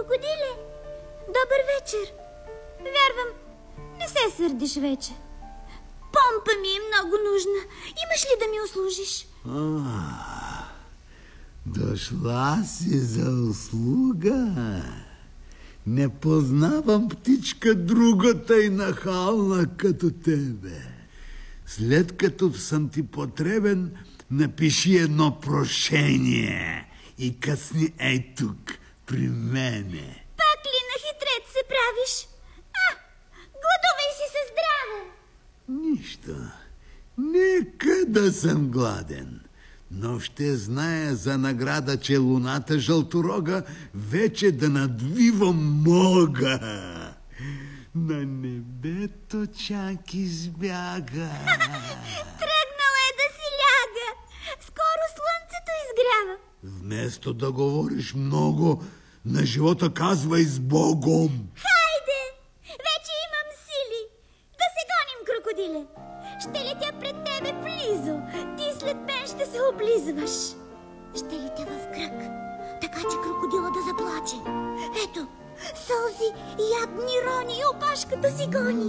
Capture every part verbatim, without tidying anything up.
крокодиле, добър вечер. Вярвам, не се сърдиш вече. Помпа ми е много нужна. Имаш ли да ми услужиш? А, дошла си за услуга? Не познавам птичка друга тъй нахална като тебе. След като съм ти потребен, напиши едно прошение и късни ей тук, при мене. Пак ли на хитрец се правиш? А, гладувай си със здраве. Нищо. Нека да съм гладен. Но ще зная за награда, че луната жълторога вече да надвивам мога. На небето чак избяга. Тръгнала е да си ляга. Скоро слънцето изгрява. Вместо да говориш много, на живота казвай с Богом. Хайде! Вече имам сили. Да се гоним, крокодиле. Ще летя пред тебе близо. Ти след мен ще се облизваш. Ще летя в кръг, така че крокодила да заплаче. Ето, сълзи, ядни рони и опашката си гони.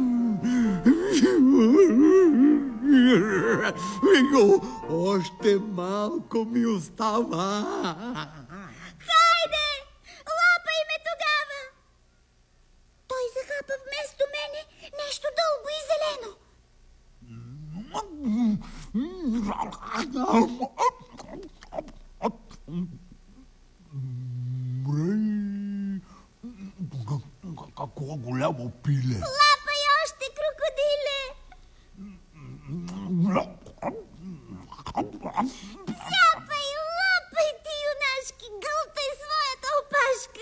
Още малко ми остава. Хайде! Лапай ме тогава! Той захапа вместо мене нещо дълго и зелено. Какво голямо пиле!